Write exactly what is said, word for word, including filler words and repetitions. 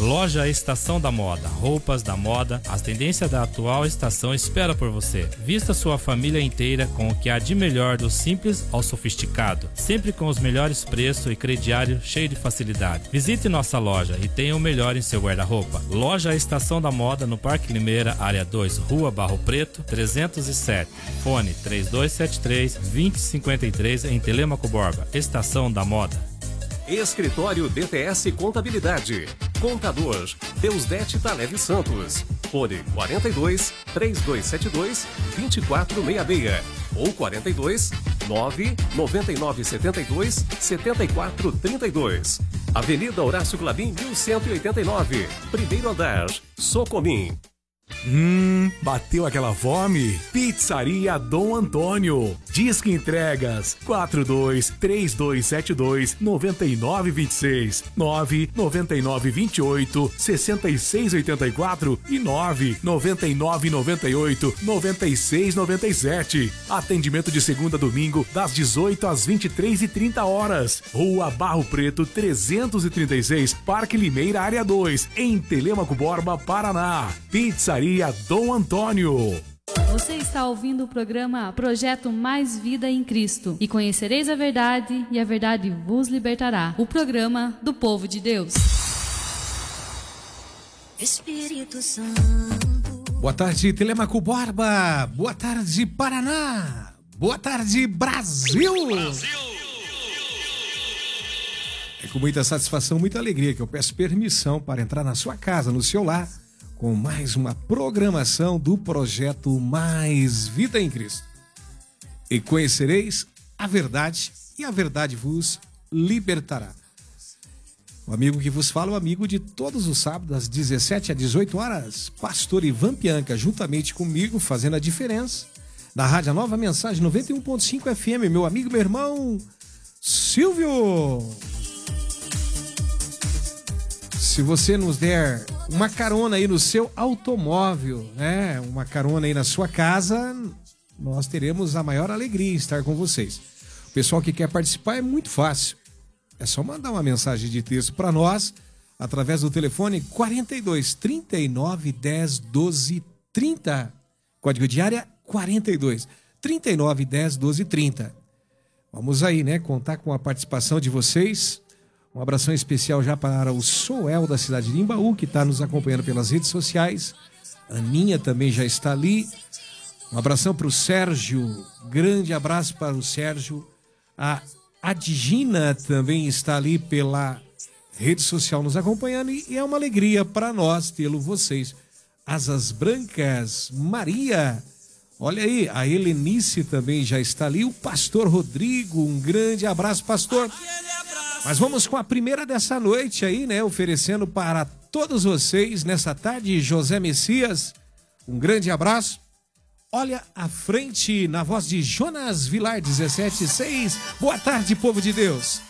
Loja Estação da Moda, roupas da moda, as tendências da atual estação espera por você. Vista sua família inteira com o que há de melhor do simples ao sofisticado, sempre com os melhores preços e crediário cheio de facilidade. Visite nossa loja e tenha o melhor em seu guarda-roupa. Loja Estação da Moda no Parque Limeira, área dois, Rua Barro Preto, trezentos e sete. Fone três dois sete três, dois zero cinco três em Telêmaco Borba. Estação da Moda. Escritório D T S Contabilidade. Contador Deusdete Taleve Santos. Fone quarenta e dois, três dois sete dois, dois quatro seis seis ou quarenta e dois, nove nove nove sete dois, sete quatro três dois. Avenida Horácio Clabim, mil cento e oitenta e nove. Primeiro andar, Socomim. Hum, bateu aquela fome? Pizzaria Dom Antônio. Disque entregas quatro dois três dois sete dois nove nove dois seis, nove nove nove dois oito seis seis oito quatro e nove nove nove nove oito nove seis nove sete. Atendimento de segunda a domingo das dezoito às vinte e três e trinta horas. Rua Barro Preto trezentos e trinta e seis, Parque Limeira, área dois, em Telêmaco Borba, Paraná. Pizzaria Dom Antônio. Você está ouvindo o programa Projeto Mais Vida em Cristo e conhecereis a verdade e a verdade vos libertará. O programa do povo de Deus. Espírito Santo. Boa tarde, Telêmaco Borba. Boa tarde, Paraná. Boa tarde, Brasil. Brasil. É com muita satisfação, muita alegria que eu peço permissão para entrar na sua casa, no seu lar, com mais uma programação do projeto Mais Vida em Cristo. E conhecereis a verdade, e a verdade vos libertará. O amigo que vos fala, o amigo de todos os sábados, às dezessete às dezoito horas, pastor Ivan Pianca, juntamente comigo, fazendo a diferença, na Rádio Nova Mensagem noventa e um ponto cinco F M, meu amigo, meu irmão, Silvio. Se você nos der uma carona aí no seu automóvel, né? Uma carona aí na sua casa, nós teremos a maior alegria em estar com vocês. O pessoal que quer participar é muito fácil. É só mandar uma mensagem de texto para nós através do telefone quarenta e dois, trinta e nove, dez, doze, trinta. Código de área quarenta e dois, trinta e nove, dez, doze, trinta. Vamos aí, né? Contar com a participação de vocês. Um abração especial já para o Soel da cidade de Imbaú, que está nos acompanhando pelas redes sociais. A Aninha também já está ali. Um abração para o Sérgio. Grande abraço para o Sérgio. A Adgina também está ali pela rede social nos acompanhando. E é uma alegria para nós tê-lo vocês. Asas Brancas, Maria. Olha aí, a Helenice também já está ali. O pastor Rodrigo, um grande abraço, pastor. Mas vamos com a primeira dessa noite aí, né? Oferecendo para todos vocês nessa tarde, José Messias. Um grande abraço. Olha à frente, na voz de Jonas Vilar, dezessete seis. Boa tarde, povo de Deus.